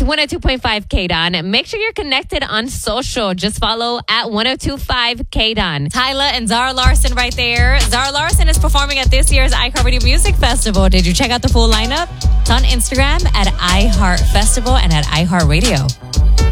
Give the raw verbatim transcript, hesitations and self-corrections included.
one oh two point five K D O N. Make sure you're connected on social. Just follow at one oh two point five K D O N. Tyla and Zara Larsson right there. Zara Larsson is performing at this year's iHeartRadio Music Festival. Did you check out the full lineup? It's on Instagram at iHeartFestival and at iHeartRadio.